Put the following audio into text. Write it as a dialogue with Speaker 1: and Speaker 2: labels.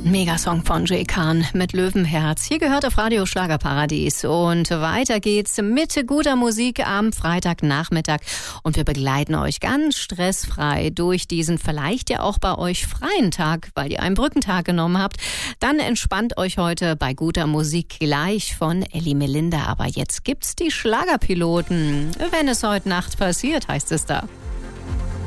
Speaker 1: Megasong von Jay Khan mit Löwenherz. Hier gehört auf Radio Schlagerparadies. Und weiter geht's mit guter Musik am Freitagnachmittag. Und wir begleiten euch ganz stressfrei durch diesen vielleicht ja auch bei euch freien Tag, weil ihr einen Brückentag genommen habt. Dann entspannt euch heute bei guter Musik gleich von Elli Melinda. Aber jetzt gibt's die Schlagerpiloten. Wenn es heute Nacht passiert, heißt es da.